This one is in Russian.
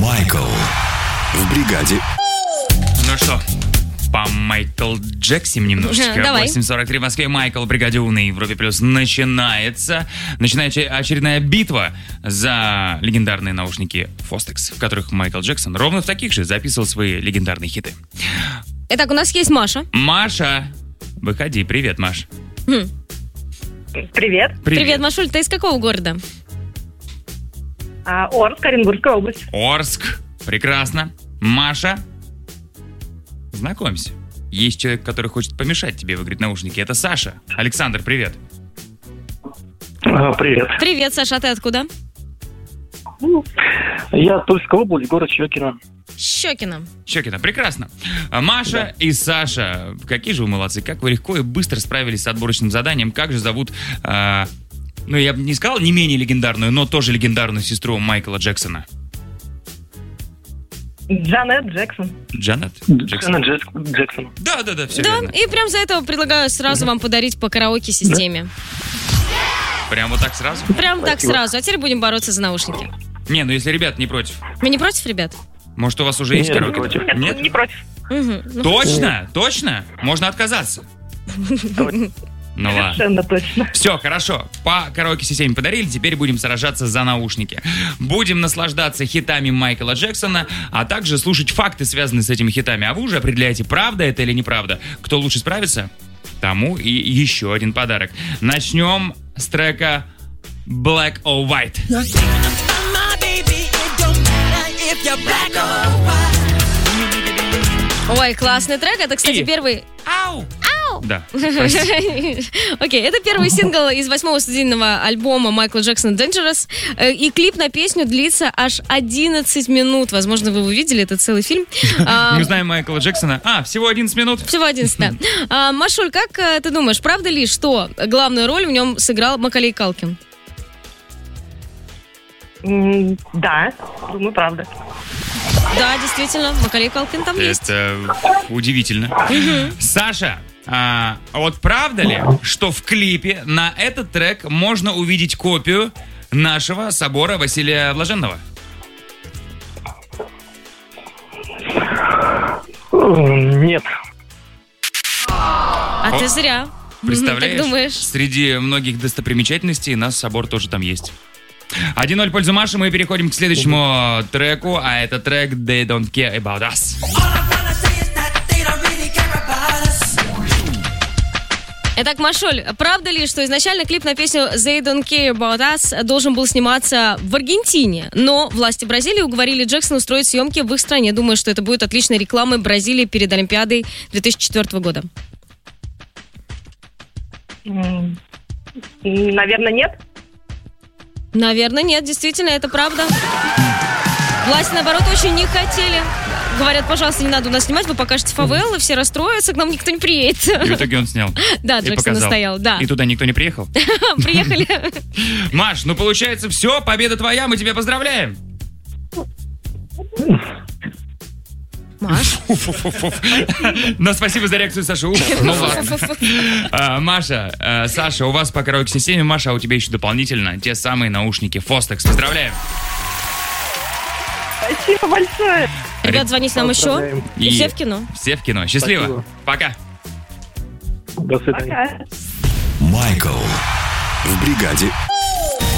Майкл в бригаде. Ну что, по Майкл Джексим немножечко. Давай. 8:43 в Москве. Майкл в бригаде У на Европе Плюс начинается. Начинается очередная битва за легендарные наушники Fostex, в которых Майкл Джексон ровно в таких же записывал свои легендарные хиты. Итак, у нас есть Маша. Маша, выходи. Привет, Маш. Привет. Привет, Машуль, ты из какого города? Орск, Оренбургская область. Орск. Прекрасно. Маша, знакомься. Есть человек, который хочет помешать тебе выиграть наушники. Это Саша. Александр, привет. Привет. Привет, Саша, а ты откуда? Я Тульская область, город Щекино. Щекино. Щекино, прекрасно. Маша и Саша, какие же вы молодцы, как вы легко и быстро справились с отборочным заданием. Как же зовут, я бы не сказал не менее легендарную, но тоже легендарную сестру Майкла Джексона? Джанет Джексон. Джанет Джексон. Да, все Да, верно. и прям за это предлагаю сразу вам подарить по караоке-системе. Прям вот так сразу? Прям так сразу. А теперь будем бороться за наушники. Не, ну если ребят не против. Вы не против, ребят? Может, у вас уже есть Нет, караоке? не против. Нет? Не против. Угу. Точно? Можно отказаться? Ну ладно. Совершенно точно. Все, хорошо. По караоке-системе подарили, теперь будем сражаться за наушники. Будем наслаждаться хитами Майкла Джексона, а также слушать факты, связанные с этими хитами. А вы уже определяете, правда это или неправда. Кто лучше справится, тому и еще один подарок. Начнем с трека Black or White. Ой, классный трек. Это, кстати, И- первый... Ау! Да, прости. Окей, это первый сингл из 8-го студийного альбома Майкла Джексона Dangerous. И клип на песню длится аж 11 минут. Возможно, вы увидели, это целый фильм. Мы знаем Майкла Джексона. Всего 11 минут. Всего 11, да. Машуль, как ты думаешь, правда ли, что главную роль в нем сыграл Маколей Калкин? Да, думаю, правда. Да, действительно, Маколей Калкин там есть. Это удивительно. Саша, вот правда ли, что в клипе на этот трек можно увидеть копию нашего собора Василия Блаженного? Нет. А ты зря. Представляешь? Так думаешь? Среди многих достопримечательностей наш собор тоже там есть. 1-0 в пользу Маши. Мы переходим к следующему треку, а это трек They Don't Care About Us. Итак, Машуль, правда ли, что изначально клип на песню They Don't Care About Us должен был сниматься в Аргентине, но власти Бразилии уговорили Джексона устроить съемки в их стране? Думаю, что это будет отличной рекламой Бразилии перед Олимпиадой 2004 года. Наверное, нет. Наверное, нет, действительно, это правда. Власти, наоборот, очень не хотели. Говорят, пожалуйста, не надо у нас снимать, вы покажете фавелы, все расстроятся, к нам никто не приедет. И в итоге он снял. Да, И Джексон показал. настоял, да. И туда никто не приехал? Приехали. Маш, ну получается все, победа твоя, мы тебя поздравляем. Маш? Ну, спасибо за реакцию, Саша. Ну ладно. Маша, Саша, у вас по караоке-системе, Маша, а у тебя еще дополнительно те самые наушники Fostex. Поздравляем. Спасибо большое. Ребят, звоните нам еще. Поздравляем. И все в кино. Все в кино. Счастливо. Спасибо. Пока. До свидания. Пока. Майкл в бригаде